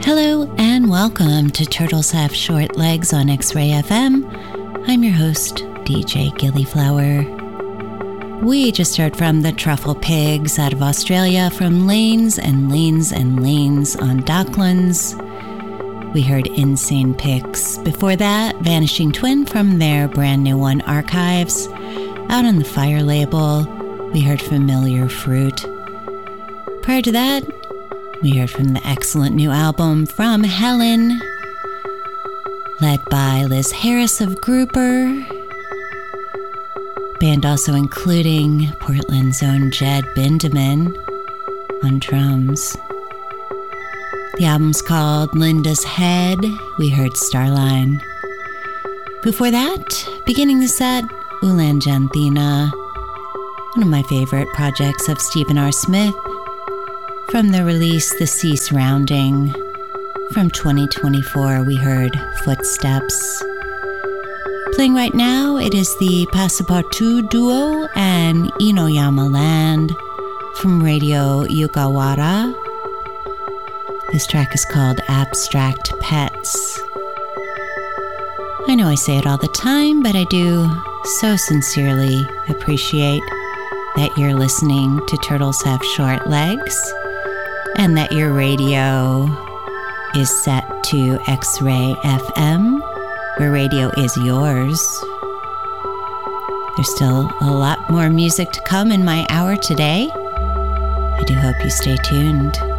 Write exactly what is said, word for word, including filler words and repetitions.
Hello and welcome to Turtles Have Short Legs on X-Ray F M. I'm your host, D J Gillyflower. We just heard from the Truffle Pigs out of Australia from Lanes and Lanes and Lanes on Docklands. We heard Insane Pics. Before that, Vanishing Twin from their brand new one, Archives. Out on the Fire label, we heard Familiar Fruit. Prior to that, we heard from the excellent new album from Helen, led by Liz Harris of Grouper. Band also including Portland's own Jed Bindeman on drums. The album's called Linda's Head. We heard Starline. Before that, beginning the set, Ulan Janthina, one of my favorite projects of Stephen R. Smith. From the release The Sea Surrounding. From twenty twenty-four, we heard Footsteps. Playing right now, it is the Passepartout Duo and Inoyama Land from Radio Yugawara. This track is called Abstract Pets. I know I say it all the time, but I do so sincerely appreciate that you're listening to Turtles Have Short Legs, and that your radio is set to X-Ray F M, where radio is yours. There's still a lot more music to come in my hour today. I do hope you stay tuned.